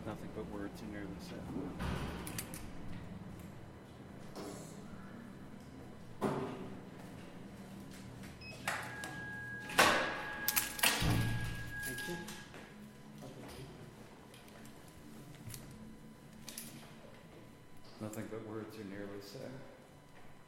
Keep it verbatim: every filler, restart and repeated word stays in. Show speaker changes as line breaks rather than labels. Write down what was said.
Nothing but words you nearly said. Thank you. Nothing but words you nearly said.